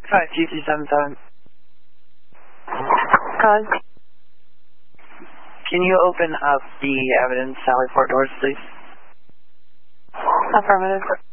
5277. Cause. Can you open up the evidence Sally Fort doors, please? Affirmative.